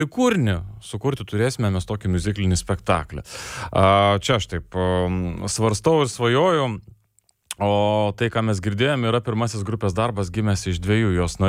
kūrinį sukurti turėsime mes tokį miuziklinį spektaklį. Čia aš taip svarstau ir svajoju, o tai, ką mes girdėjome, yra pirmasis grupės darbas gimęs iš 2 jos narių.